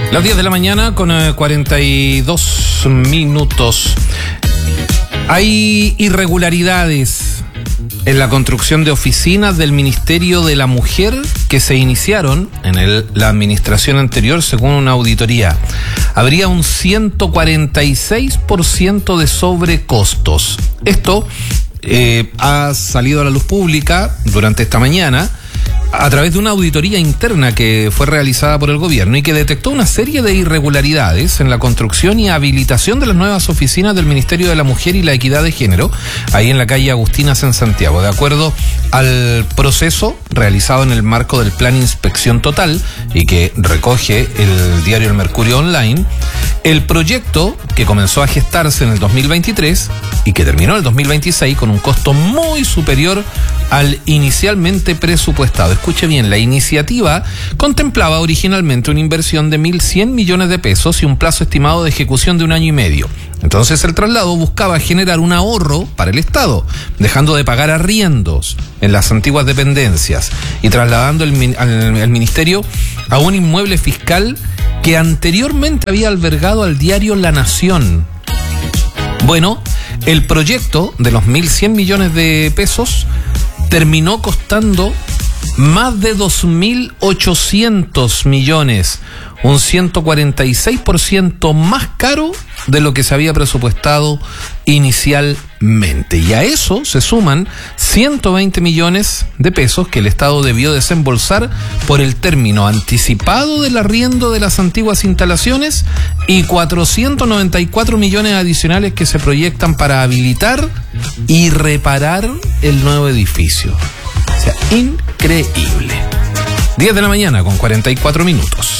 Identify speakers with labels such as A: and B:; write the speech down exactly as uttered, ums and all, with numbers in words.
A: Las diez de la mañana con eh, cuarenta y dos minutos. Hay irregularidades en la construcción de oficinas del Ministerio de la Mujer que se iniciaron en el, la administración anterior según una auditoría. Habría un ciento cuarenta y seis por ciento de sobrecostos. Esto eh, ha salido a la luz pública durante esta mañana a través de una auditoría interna que fue realizada por el gobierno y que detectó una serie de irregularidades en la construcción y habilitación de las nuevas oficinas del Ministerio de la Mujer y la Equidad de Género, ahí en la calle Agustinas en Santiago. De acuerdo al proceso realizado en el marco del Plan Inspección Total y que recoge el diario El Mercurio Online, el proyecto que comenzó a gestarse en el dos mil veintitrés y que terminó en el dos mil veintiséis con un costo muy superior al inicialmente presupuestado. Escuche bien, la iniciativa contemplaba originalmente una inversión de mil cien millones de pesos y un plazo estimado de ejecución de un año y medio. Entonces el traslado buscaba generar un ahorro para el Estado, dejando de pagar arriendos en las antiguas dependencias y trasladando el, al, al ministerio a un inmueble fiscal que anteriormente había albergado al diario La Nación. Bueno, el proyecto de los mil cien millones de pesos terminó costando más de dos mil ochocientos millones, un ciento cuarenta y seis por ciento más caro de lo que se había presupuestado inicialmente. Y a eso se suman ciento veinte millones de pesos que el Estado debió desembolsar por el término anticipado del arriendo de las antiguas instalaciones y cuatrocientos noventa y cuatro millones adicionales que se proyectan para habilitar y reparar el nuevo edificio. O sea, increíble. diez de la mañana con cuarenta y cuatro minutos.